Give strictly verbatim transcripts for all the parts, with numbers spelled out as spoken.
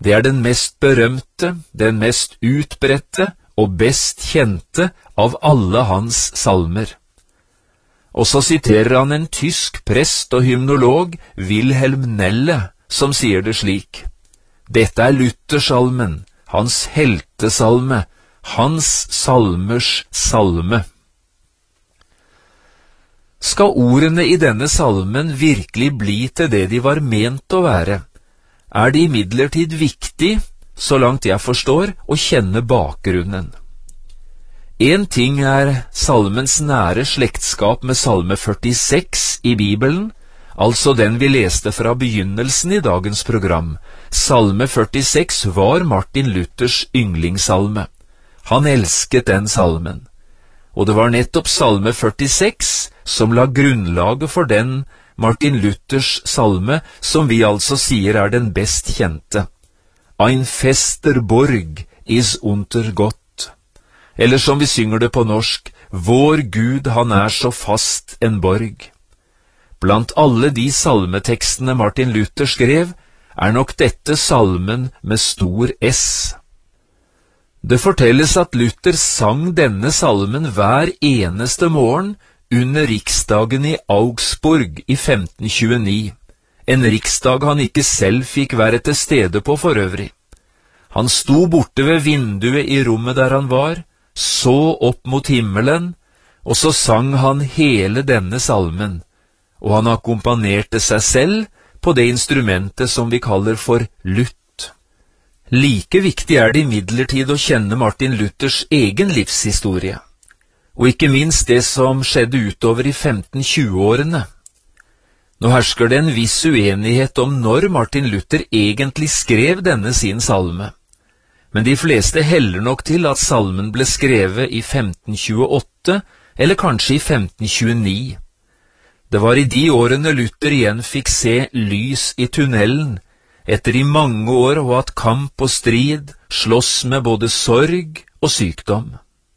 Det er den mest berømte, den mest utbredte og best kjente av alle hans salmer. Og så siterer han en tysk prest og hymnolog, Wilhelm Nelle, som sier det slik: Dette er Luthersalmen, hans heltesalme, hans salmers salme. Skal ordene i denne salmen virkelig bli til det de var ment å være, er det imidlertid viktig, så langt jeg forstår, å kjenne bakgrunnen. En ting er salmens nære slektskap med salme førtiseks i Bibelen, altså den vi leste fra begynnelsen i dagens program. Salme førtiseks var Martin Luthers yndlingssalme. Han elsket den salmen. Og det var nettopp salme førtiseks som la grunnlaget for den Martin Luthers salme, som vi altså sier er den best kjente. Ein fester borg is unter Gott. Eller som vi synger det på norsk, Vår Gud, han er så fast en borg. Blant alle de salmetekstene Martin Luther skrev, er nok dette salmen med stor S. Det fortelles at Luther sang denne salmen hver eneste morgen under riksdagen i Augsburg i femten tjueni, en riksdag han ikke selv fikk være til stede på for øvrig. Han sto borte ved vinduet i rommet der han var, så opp mot himmelen, og så sang han hele denne salmen, og han akkompanerte seg selv på det instrumentet som vi kaller for lutt. Like viktig er det imidlertid å kjenne Martin Luthers egen livshistorie, og ikke minst det som skjedde utover i femten tjue-årene. Nå hersker det en viss uenighet om når Martin Luther egentlig skrev denne sin salme, men de fleste heller nok til at salmen ble skrevet i femten tjueåtte, eller kanskje i femten tjueni. Det var i de årene Luther igjen fikk se lys i tunnelen, etter i mange år å ha hatt kamp og strid, slåss med både sorg og sykdom.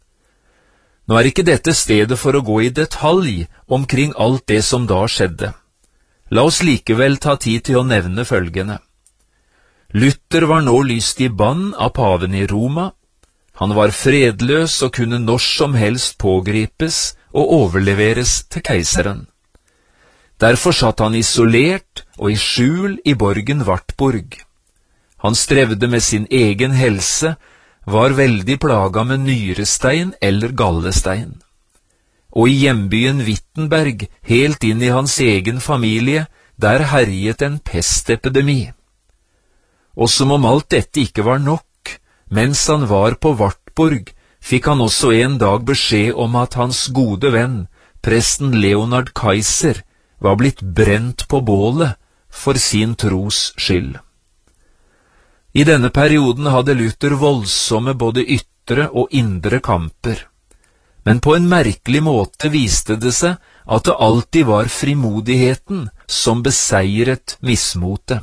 Nå er ikke dette stedet for å gå i detalj omkring alt det som da skjedde. La oss likevel ta tid til å nevne følgende. Luther var nå lyst i bann av paven i Roma. Han var fredløs og kunne når som helst pågripes og overleveres til keiseren. Derfor satt han isolert og i skjul i borgen Wartburg. Han strevde med sin egen helse, var veldig plaga med nyrestein eller gallestein. Og i hjembyen Wittenberg, helt inn i hans egen familie, der herjet en pestepidemi. Og som om alt dette ikke var nok, mens han var på Wartburg, fikk han også en dag beskjed om at hans gode venn, presten Leonhard Kaiser, var blitt brent på bålet for sin tros skyld. I denne perioden hadde Luther voldsomme både ytre og indre kamper, men på en merkelig måte viste det seg at det alltid var frimodigheten som beseiret mismotet.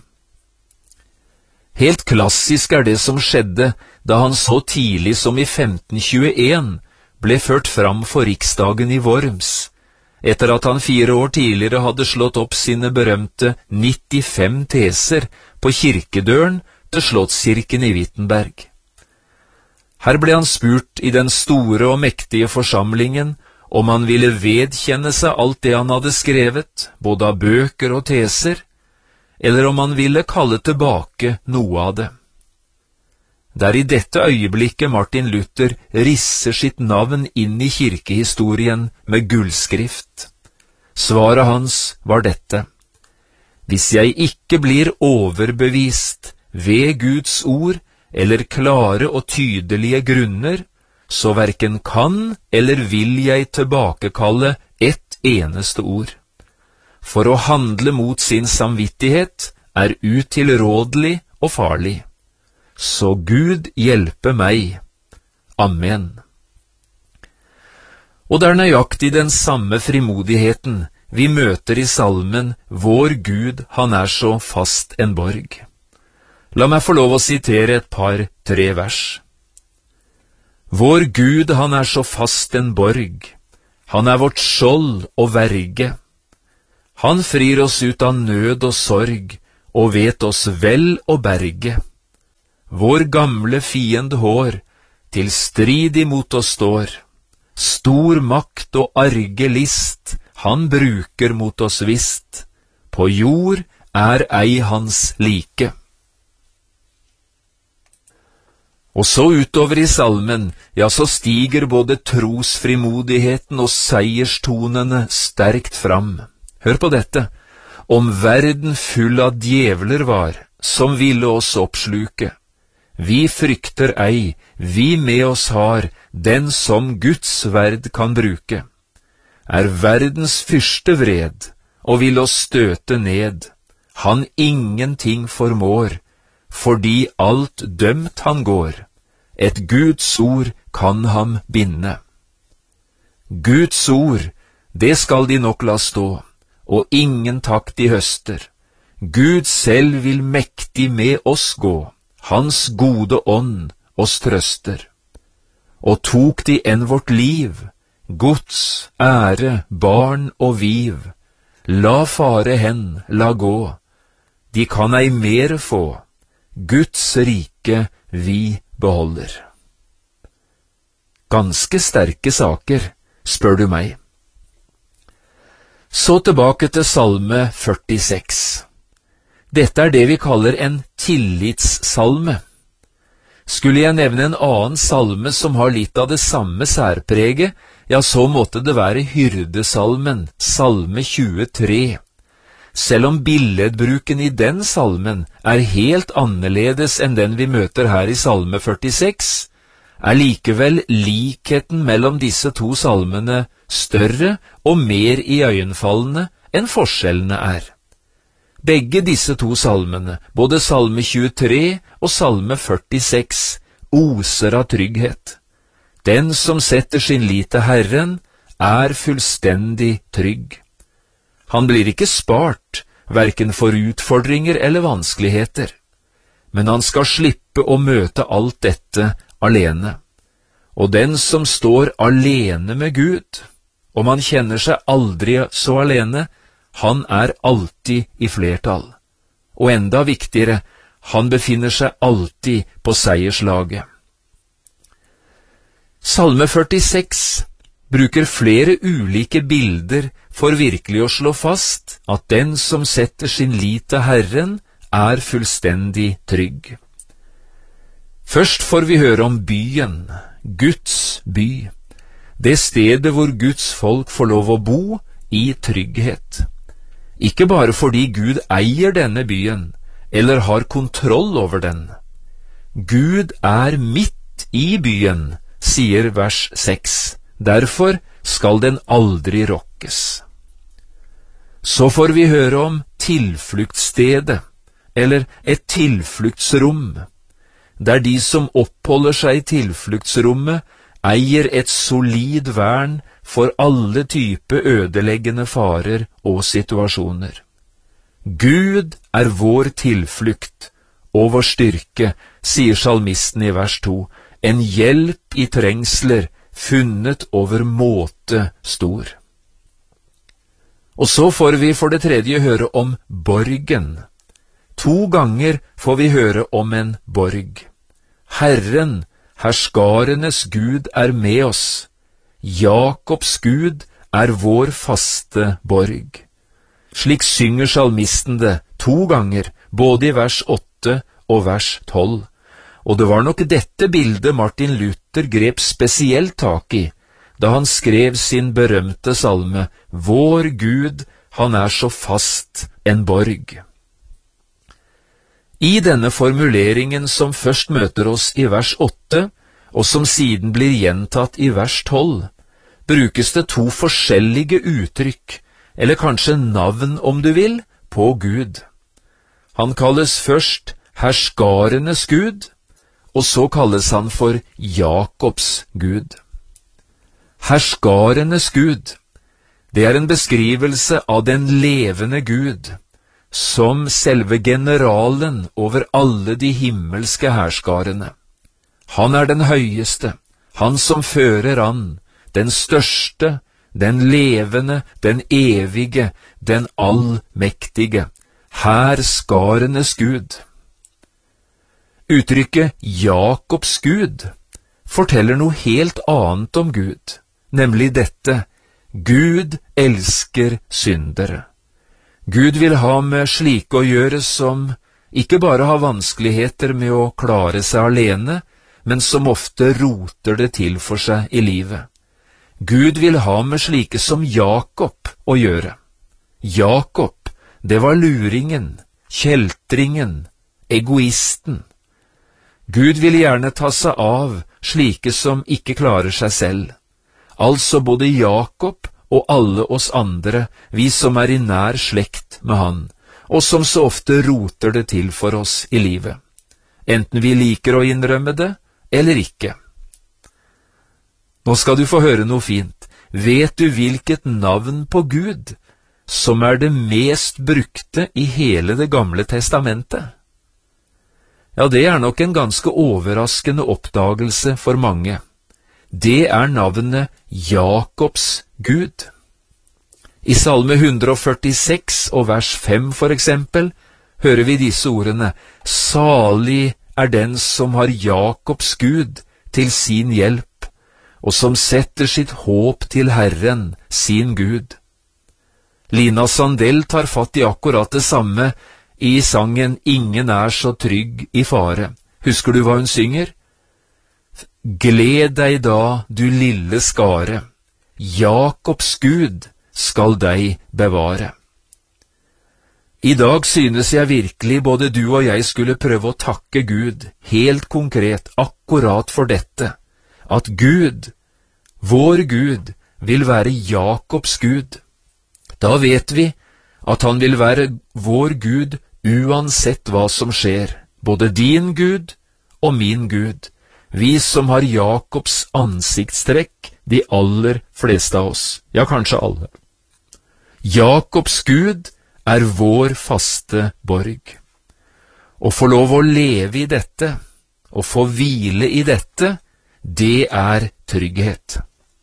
Helt klassisk er det som skjedde da han så tidlig som i femten tjueen ble ført fram for riksdagen i Worms, etter at han fire år tidligere hadde slått opp sine berømte nittifem teser på kirkedøren til Slottskirken i Wittenberg. Her ble han spurt i den store og mektige forsamlingen om han ville vedkjenne seg alt det han hadde skrevet, både av bøker og teser, eller om han ville kalle tilbake noe av det. Det er i dette øyeblikket Martin Luther risser sitt navn inn i kirkehistorien med gullskrift. Svaret hans var dette: Hvis jeg ikke blir overbevist ved Guds ord eller klare og tydelige grunner, så hverken kan eller vil jeg tilbakekalle ett eneste ord. For å handle mot sin samvittighet er utilrådelig og farlig. Så Gud hjelpe meg. Amen. Og det er nøyaktig den samme frimodigheten vi møter i salmen Vår Gud, han er så fast en borg. La meg få lov å sitere et par, tre vers. Vår Gud, han er så fast en borg, han er vårt skjold og verge. Han frir oss ut av nød og sorg, og vet oss vel å berge. vår gamle fiend hår, til strid imot oss står. Stor makt og arge list, han bruker mot oss visst. På jord er ei hans like. Og så utover i salmen, ja, så stiger både trosfrimodigheten og seierstonene sterkt fram. Hør på dette. Om verden full av djevler var, som ville oss oppsluke. Vi frykter ei, vi med oss har, den som Guds verd kan bruke. Er verdens fyrste vred, og vil oss støte ned. Han ingenting formår, fordi alt dømt han går. Et Guds ord kan ham binde. Guds ord, det skal de nok la stå, og ingen takk de høster. Gud selv vil mektig med oss gå, hans gode ånd oss trøster. Og tok de enn vårt liv, Guds ære, barn og viv, la fare hen, la gå, de kan ei mere få, Guds rike vi beholder. Ganske sterke saker, spør du meg. Så tilbake til salme førtiseks. Dette er det vi kaller en tillitssalme. Skulle jeg nevne en annen salme som har litt av det samme særpreget, ja, så måtte det være hyrdesalmen, salme tjuetre. Selv om billedbruken i den salmen er helt annerledes enn den vi møter her i salme førtiseks, er likevel likheten mellom disse to salmene større og mer iøynefallende enn forskjellene er. Begge disse to salmene, både salme tjuetre og salme førtiseks, oser av trygghet. Den som setter sin lit til Herren, er fullstendig trygg. Han blir ikke spart, hverken for utfordringer eller vanskeligheter, men han skal slippe å møte alt dette alene. Og den som står alene med Gud, om han kjenner seg aldri så alene, han er alltid i flertall. Og enda viktigere, han befinner seg alltid på seierslaget. Salme førtiseks bruker flere ulike bilder for virkelig å slå fast at den som setter sin lit til Herren, er fullstendig trygg. Først får vi høre om byen, Guds by, det stedet hvor Guds folk får lov å bo i trygghet. Ikke bare fordi Gud eier denne byen, eller har kontroll over den. Gud er midt i byen, sier vers seks. Derfor skal den aldri rokkes. Så får vi høre om tilfluktsstedet, eller et tilfluktsrom, der de som oppholder seg i tilfluktsrommet, eier et solid vern for alle typer ødeleggende farer og situasjoner. Gud er vår tilflukt og vår styrke, sier salmisten i vers to, en hjelp i trengsler, funnet over måte stor. Og så får vi for det tredje høre om borgen. To ganger får vi høre om en borg. Herren, herskarenes Gud, er med oss. Jakobs Gud er vår faste borg. Slik synger salmisten det to ganger, både i vers åtte og vers tolv. Og det var nok dette bildet Martin Luther grep spesielt tak i, da han skrev sin berømte salme, Vår Gud, han er så fast en borg. I denne formuleringen som først møter oss i vers åtte, og som siden blir gjentatt i vers tolv, brukes det to forskjellige uttrykk, eller kanskje navn om du vil, på Gud. Han kalles først herskarenes Gud, og så kalles han for Jakobs Gud. Herskarenes Gud, det er en beskrivelse av den levende Gud, som selve generalen over alle de himmelske herskarene. Han er den høyeste, han som fører an, den største, den levende, den evige, den allmektige, herskarenes Gud. Uttrykket Jakobs Gud forteller noe helt annet om Gud, nemlig dette: Gud elsker syndere. Gud vil ha med slike å gjøre som ikke bare har vanskeligheter med å klare seg alene, men som ofte roter det til for seg i livet. Gud vil ha med slike som Jakob å gjøre. Jakob, det var luringen, kjeltringen, egoisten. Gud vil gjerne ta seg av slike som ikke klarer seg selv. Altså både Jakob og alle oss andre, vi som er i nær slekt med han, og som så ofte roter det til for oss i livet. Enten vi liker å innrømme det, eller ikke. Nå skal du få høre noe fint. Vet du hvilket navn på Gud som er det mest brukte i hele Det gamle testamentet? Ja, det er nok en ganske overraskende oppdagelse for mange. Det er navnet Jakobs Gud. I Salme hundre og førtiseks og vers fem for eksempel, hører vi disse ordene: Salig er den som har Jakobs Gud til sin hjelp, og som setter sitt håp til Herren, sin Gud. Lina Sandell tar fatt i akkurat det samme i sangen Ingen er så trygg i fare. Husker du hva hun synger? Gled deg da, du lille skare, Jakobs Gud skal deg bevare. I dag synes jeg virkelig både du og jeg skulle prøve å takke Gud, helt konkret, akkurat for dette, at Gud, vår Gud, vil være Jakobs Gud. Da vet vi at han vil være vår Gud uansett hva som skjer, både din Gud og min Gud, vi som har Jakobs ansiktstrekk, de aller fleste av oss, ja kanskje alle. Jakobs Gud er vår faste borg. Å få lov å leve i dette, å få hvile i dette, det er trygghet.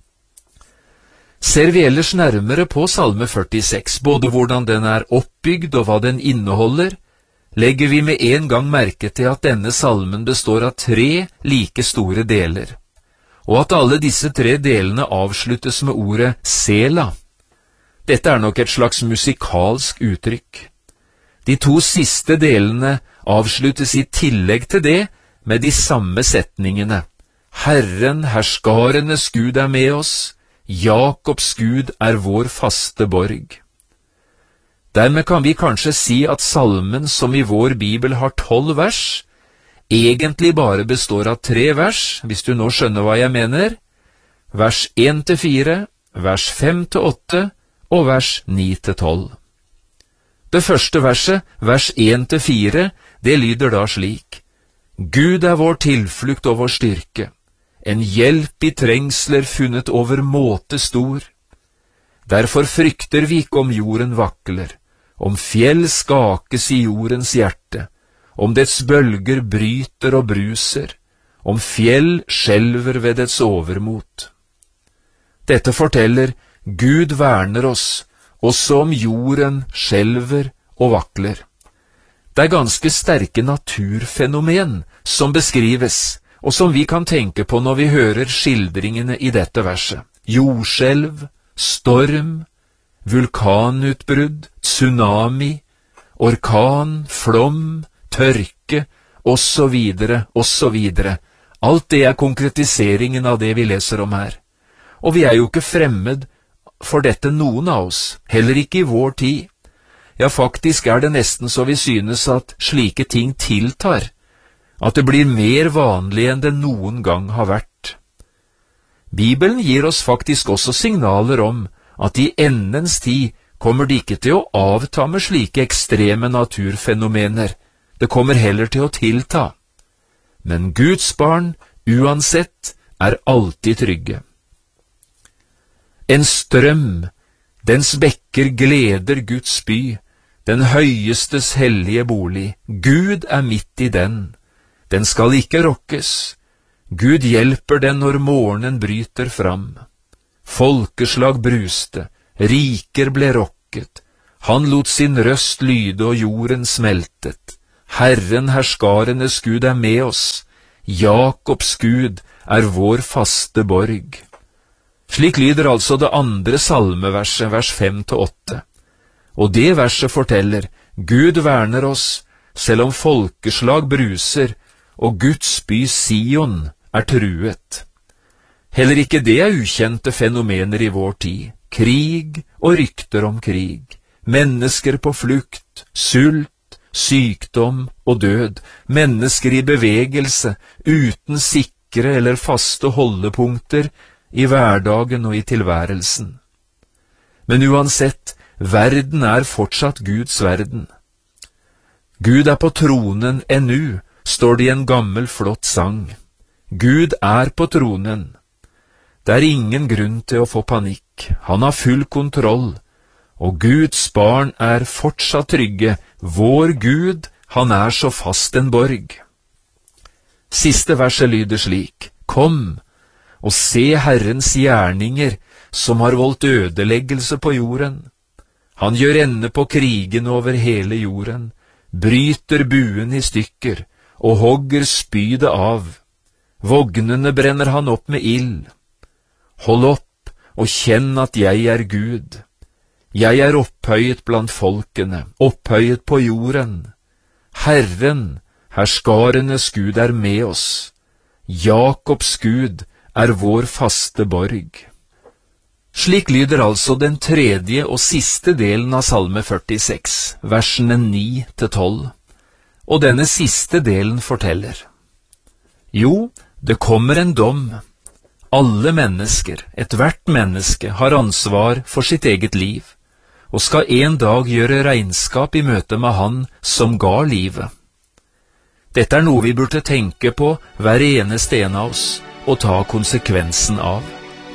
Ser vi ellers nærmere på Salme førtiseks, både hvordan den er oppbygd og hva den inneholder, legger vi med en gang merke til at denne salmen består av tre like store deler, og at alle disse tre delene avsluttes med ordet Sela. Dette er nok et slags musikalsk uttrykk. De to siste delene avsluttes i tillegg til det med de samme setningene. Herren, herskarenes Gud er med oss, Jakobs Gud er vår faste borg. Dermed kan vi kanskje si at salmen, som i vår bibel har tolv vers, egentlig bare består av tre vers, hvis du nå skjønner hva jeg mener. Vers én til fire, vers fem til åtte og vers ni til tolv. Det første verset, vers én til fire, det lyder da slik: Gud er vår tilflukt og vår styrke, en hjelp i trengsler funnet over måte stor. Derfor frykter vi ikke om jorden vakler, om fjell skakes i jordens hjerte, om dets bølger bryter og bruser, om fjell skjelver ved dets overmot. Dette forteller Gud verner oss, også om jorden skjelver og vakler. Det er ganske sterke naturfenomen som beskrives, og som vi kan tenke på når vi hører skildringene i dette verset. Jordskjelv, storm, vulkanutbrudd, tsunami, orkan, flom, tørke, og så videre, og så videre. Alt det er konkretiseringen av det vi leser om her. Og vi er jo ikke fremmed for dette noen av oss, heller ikke i vår tid. Ja, faktisk er det nesten så vi synes at slike ting tiltar, at det blir mer vanlig enn det noen gang har vært. Bibelen gir oss faktisk også signaler om at i endens tid kommer det ikke til å avta med slike ekstreme naturfenomener, det kommer heller til å tilta. Men Guds barn, uansett, er alltid trygge. En strøm, dens bekker gleder Guds by, den høyestes hellige bolig. Gud er midt i den. Den skal ikke rokkes. Gud hjelper den når morgenen bryter fram. Folkeslag bruste, riker ble rokket. Han lot sin røst lyde og jorden smeltet. Herren herskarenes Gud er med oss. Jakobs Gud er vår faste borg. Slik lyder altså det andre salmeverset, vers fem til åtte. Og det verset forteller, Gud verner oss, selv om folkeslag bruser, og Guds by Sion er truet. Heller ikke det er ukjente fenomener i vår tid. Krig og rykter om krig. Mennesker på flukt, sult, sykdom og død. Mennesker i bevegelse, uten sikre eller faste holdepunkter i hverdagen og i tilværelsen. Men uansett, verden er fortsatt Guds verden. Gud er på tronen ennu, står det i en gammel flott sang. Gud er på tronen. Det er ingen grunn til å få panikk. Han har full kontroll, og Guds barn er fortsatt trygge. Vår Gud, han er så fast en borg. Siste verset lyder slik: Kom og se Herrens gjerninger, som har voldt ødeleggelse på jorden. Han gjør ende på krigen over hele jorden, bryter buen i stykker og hogger spydet av. Vognene brenner han opp med ild. Hold opp og kjenn at jeg er Gud. Jeg er opphøyet blant folkene, opphøyet på jorden. Herren, herskarenes Gud, er med oss. Jakobs Gud er vår faste borg. Slik lyder altså den tredje og siste delen av Salme førtiseks, versene ni til tolv. Og denne siste delen forteller: Jo, det kommer en dom. Alle mennesker, ethvert menneske, har ansvar for sitt eget liv, og skal en dag gjøre regnskap i møte med Han som ga livet. Dette er noe vi burde tenke på, hver eneste en av oss, og ta konsekvensen av.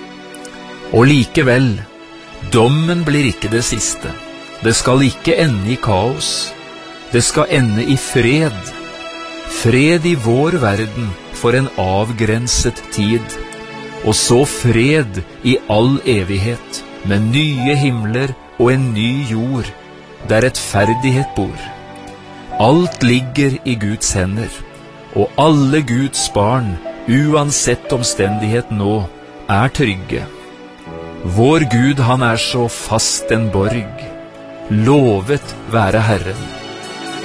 Og likevel, dommen blir ikke det siste. Det skal ikke ende i kaos. Det skal ende i fred. Fred i vår verden for en avgrenset tid. Og så fred i all evighet, med nye himler og en ny jord, der rettferdighet bor. Alt ligger i Guds hender, og alle Guds barn, uansett omstendighet nå, er trygge. Vår Gud, han er så fast en borg. Lovet være Herren.